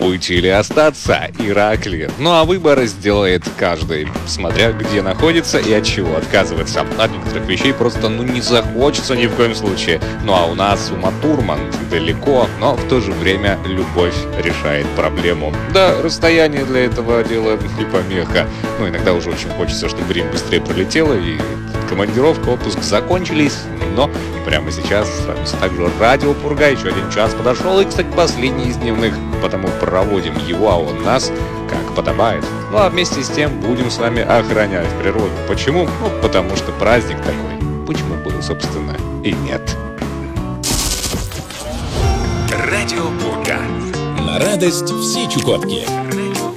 уйти или остаться, Ираклий. Ну а выбор сделает каждый, смотря где находится и от чего отказывается. От некоторых вещей просто не захочется ни в коем случае. Ну а у нас Ума-Турман далеко, но в то же время любовь решает проблему. Да, расстояние для этого дела не помеха. Ну иногда уже очень хочется, чтобы время быстрее пролетело и командировка, отпуск закончились, но прямо сейчас с вами все так же Радио Пурга, еще один час подошел, и, кстати, последний из дневных, потому проводим его, а он нас, как подобает. Ну а вместе с тем будем с вами охранять природу. Почему? Ну, потому что праздник такой. Почему бы, собственно, и нет. Радио Пурга. На радость всей Чукотки.